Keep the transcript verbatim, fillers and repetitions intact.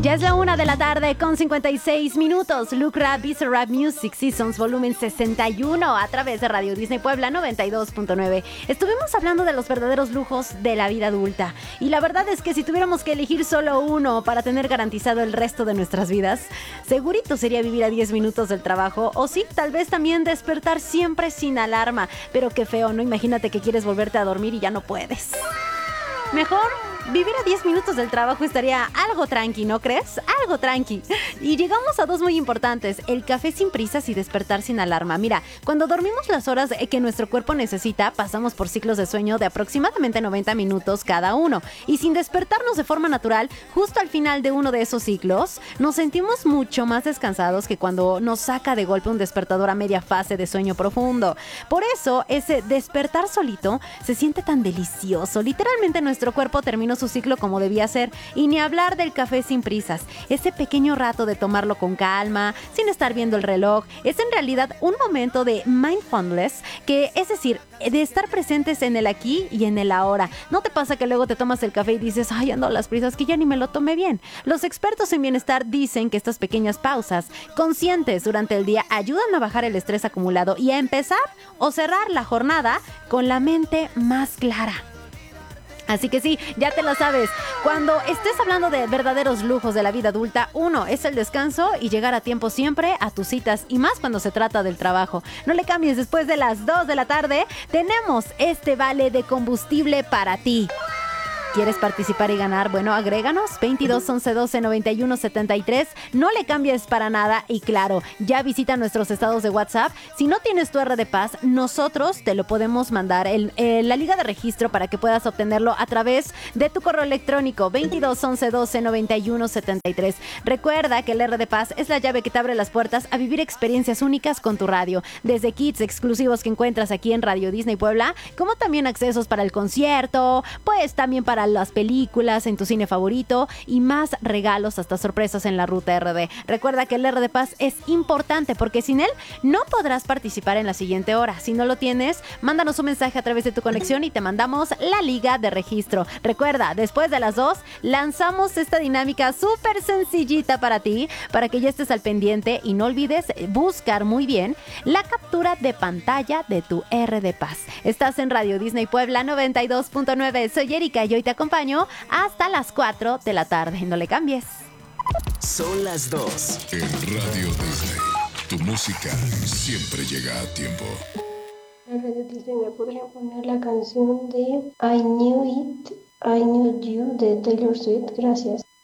Ya es la una de la tarde con cincuenta y seis minutos. Luke Rap, Bizarre Rap Music Seasons volumen sesenta y uno a través de Radio Disney Puebla noventa y dos punto nueve. Estuvimos hablando de los verdaderos lujos de la vida adulta. Y la verdad es que si tuviéramos que elegir solo uno para tener garantizado el resto de nuestras vidas, segurito sería vivir a diez minutos del trabajo. O sí, tal vez también despertar siempre sin alarma. Pero qué feo, ¿no? Imagínate que quieres volverte a dormir y ya no puedes. Mejor vivir a diez minutos del trabajo estaría algo tranqui, ¿no crees? Algo tranqui. Y llegamos a dos muy importantes: el café sin prisas y despertar sin alarma. Mira, cuando dormimos las horas que nuestro cuerpo necesita, pasamos por ciclos de sueño de aproximadamente noventa minutos cada uno. Y sin despertarnos de forma natural, justo al final de uno de esos ciclos, nos sentimos mucho más descansados que cuando nos saca de golpe un despertador a media fase de sueño profundo. Por eso, ese despertar solito se siente tan delicioso. Literalmente nuestro cuerpo terminó su ciclo como debía ser. Y ni hablar del café sin prisas. Ese pequeño rato de tomarlo con calma, sin estar viendo el reloj, es en realidad un momento de mindfulness, que es decir, de estar presentes en el aquí y en el ahora. ¿No te pasa que luego te tomas el café y dices, ay, ando a las prisas, que ya ni me lo tomé bien? Los expertos en bienestar dicen que estas pequeñas pausas conscientes durante el día ayudan a bajar el estrés acumulado y a empezar o cerrar la jornada con la mente más clara. Así que sí, ya te lo sabes. Cuando estés hablando de verdaderos lujos de la vida adulta, uno es el descanso y llegar a tiempo siempre a tus citas, y más cuando se trata del trabajo. No le cambies, después de las dos de la tarde tenemos este vale de combustible para ti. ¿Quieres participar y ganar? Bueno, agréganos veintidós once doce noventa y uno setenta y tres. No le cambies para nada y claro, ya visita nuestros estados de WhatsApp. Si no tienes tu R de Paz, nosotros te lo podemos mandar el, el, la liga de registro para que puedas obtenerlo a través de tu correo electrónico veintidós once doce noventa y uno setenta y tres. Recuerda que el R de Paz es la llave que te abre las puertas a vivir experiencias únicas con tu radio. Desde kits exclusivos que encuentras aquí en Radio Disney Puebla, como también accesos para el concierto, pues también para las películas en tu cine favorito y más regalos, hasta sorpresas en la ruta R D. Recuerda que el R de Paz es importante porque sin él no podrás participar en la siguiente hora. Si no lo tienes, mándanos un mensaje a través de tu conexión y te mandamos la liga de registro. Recuerda, después de las dos lanzamos esta dinámica súper sencillita para ti, para que ya estés al pendiente y no olvides buscar muy bien la captura de pantalla de tu R de Paz. Estás en Radio Disney Puebla noventa y dos punto nueve. Soy Erika y hoy te acompaño hasta las cuatro de la tarde. No le cambies. Son las dos. En Radio Disney, tu música siempre llega a tiempo. En Radio Disney me podría poner la canción de I Knew It, I Knew You de Taylor Swift. Gracias.